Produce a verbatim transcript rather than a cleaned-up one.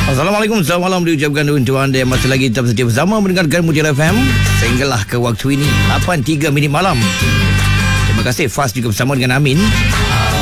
Assalamualaikum, selamat malam diucapkan untuk anda yang masih lagi tetap setia bersama mendengarkan Mutiara F M sehinggalah ke waktu ini lapan tiga minit malam. Terima kasih Fas juga bersama dengan Amin.